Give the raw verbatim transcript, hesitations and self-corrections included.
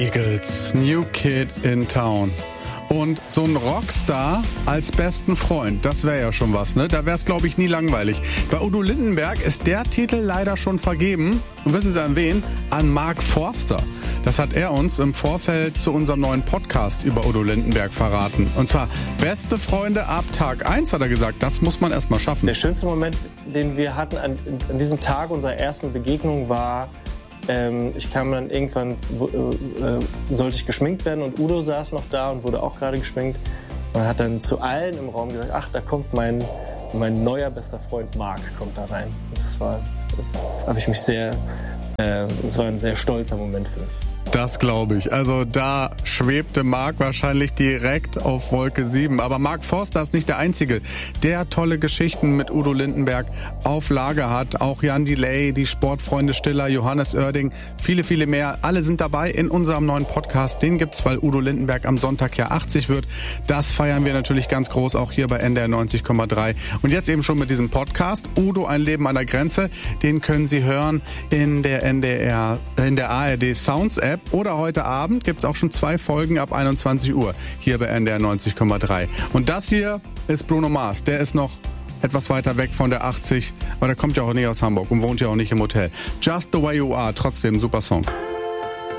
Eagles, New Kid in Town. Und so ein Rockstar als besten Freund, das wäre ja schon was, ne? Da wäre es, glaube ich, nie langweilig. Bei Udo Lindenberg ist der Titel leider schon vergeben. Und wissen Sie an wen? An Mark Forster. Das hat er uns im Vorfeld zu unserem neuen Podcast über Udo Lindenberg verraten. Und zwar beste Freunde ab Tag eins, hat er gesagt. Das muss man erst mal schaffen. Der schönste Moment, den wir hatten an, an diesem Tag unserer ersten Begegnung war, ähm, ich kam dann irgendwann, äh, sollte ich geschminkt werden und Udo saß noch da und wurde auch gerade geschminkt. Und hat dann zu allen im Raum gesagt, ach, da kommt mein, mein neuer bester Freund Mark, kommt da rein. Und das war, da habe ich mich sehr, äh, das war ein sehr stolzer Moment für mich. Das glaube ich. Also da schwebte Mark wahrscheinlich direkt auf Wolke sieben. Aber Mark Forster ist nicht der Einzige, der tolle Geschichten mit Udo Lindenberg auf Lager hat. Auch Jan Delay, die Sportfreunde Stiller, Johannes Oerding, viele, viele mehr. Alle sind dabei in unserem neuen Podcast. Den gibt's, weil Udo Lindenberg am Sonntag ja achtzig wird. Das feiern wir natürlich ganz groß, auch hier bei N D R neunzig Komma drei. Und jetzt eben schon mit diesem Podcast. Udo, ein Leben an der Grenze. Den können Sie hören in der N D R, in der A R D Sounds App. Oder heute Abend gibt's auch schon zwei Folgen ab einundzwanzig Uhr hier bei N D R neunzig Komma drei. Und das hier ist Bruno Mars. Der ist noch etwas weiter weg von der achtzig, aber der kommt ja auch nicht aus Hamburg und wohnt ja auch nicht im Hotel. Just the way you are, trotzdem super Song.